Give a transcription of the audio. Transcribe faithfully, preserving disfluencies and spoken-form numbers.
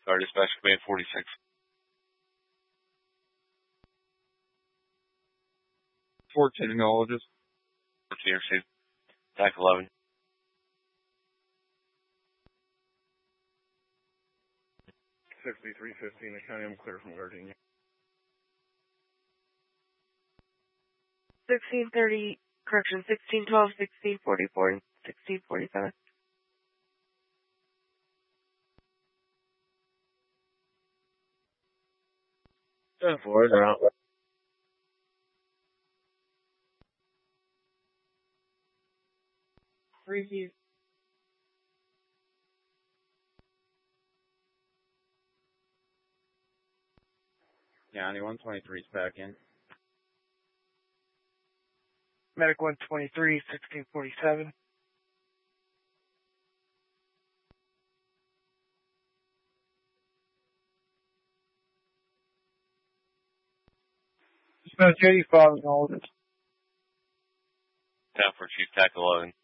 Star Dispatch Command forty-six. fourteen acknowledges. fourteen received. T A C eleven. sixty-three fifteen, the county, I'm clear from Gardenia. sixteen thirty, correction, sixteen twelve, sixteen forty-four, and sixteen forty-seven. ten four, they're out. Review. County one twenty-three is back in. Medic one twenty-three, sixteen forty-seven. Dispatch eighty-five acknowledges. Down for Chief T A C eleven.